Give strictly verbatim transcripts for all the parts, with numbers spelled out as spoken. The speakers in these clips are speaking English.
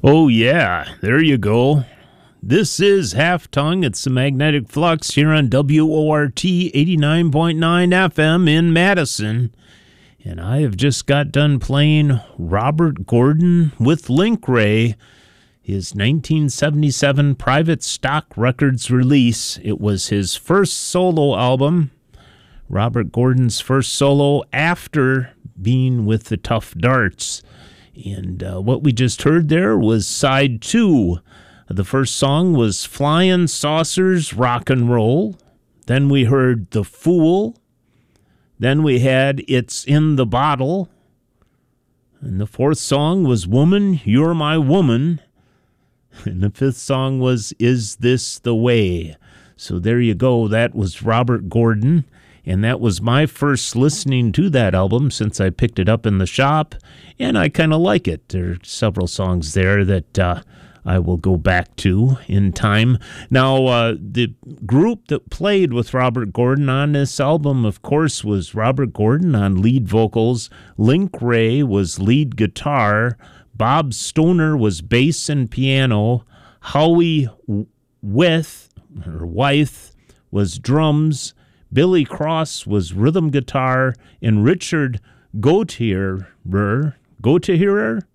Oh, yeah, there you go. This is Half Tongue. It's the Magnetic Flux here on W O R T eighty-nine point nine F M in Madison. And I have just got done playing Robert Gordon with Link Wray, his nineteen seventy-seven Private Stock Records release. It was his first solo album, Robert Gordon's first solo after being with the Tough Darts. And uh, what we just heard there was side two. The first song was Flying Saucers Rock and Roll. Then we heard The Fool. Then we had It's in the Bottle. And the fourth song was Woman, You're My Woman. And the fifth song was Is This the Way? So there you go. That was Robert Gordon. And that was my first listening to that album since I picked it up in the shop. And I kind of like it. There are several songs there that uh, I will go back to in time. Now, uh, the group that played with Robert Gordon on this album, of course, was Robert Gordon on lead vocals. Link Wray was lead guitar. Bob Stoner was bass and piano. Howie Wyeth, or Wyeth was drums. Billy Cross was rhythm guitar, and Richard Gauthier, Gauthier?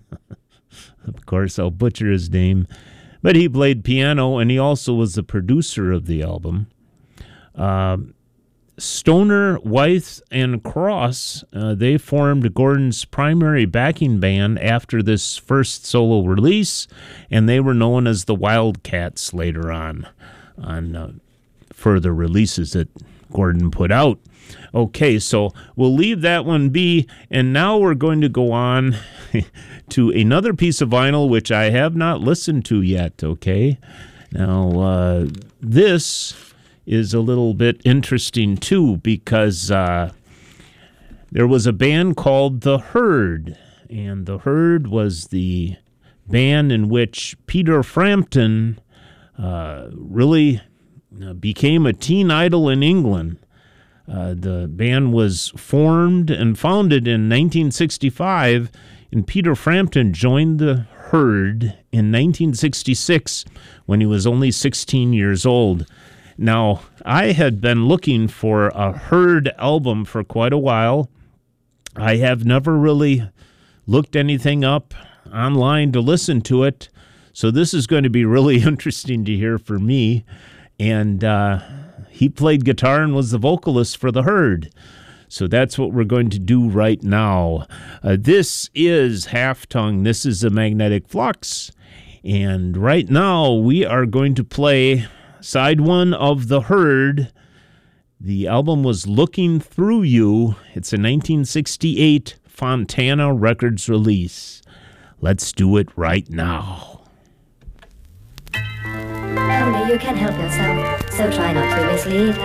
Of course, I'll butcher his name, but he played piano, and he also was the producer of the album. Uh, Stoner, Wyeth, and Cross, uh, they formed Gordon's primary backing band after this first solo release, and they were known as the Wildcats later on, on uh, further releases that Gordon put out. Okay, so we'll leave that one be, and now we're going to go on to another piece of vinyl which I have not listened to yet, okay? Now, uh, this is a little bit interesting, too, because uh, there was a band called The Herd, and The Herd was the band in which Peter Frampton uh, really became a teen idol in England. Uh, the band was formed and founded in nineteen sixty-five, and Peter Frampton joined the Herd in nineteen sixty-six when he was only sixteen years old. Now, I had been looking for a Herd album for quite a while. I have never really looked anything up online to listen to it, so this is going to be really interesting to hear for me. And uh, he played guitar and was the vocalist for The Herd. So that's what we're going to do right now. Uh, this is Half Tongue. This is a Magnetic Flux. And right now we are going to play side one of The Herd. The album was Looking Through You. It's a nineteen sixty-eight Fontana Records release. Let's do it right now. Only you can help yourself, so try not to mislead her.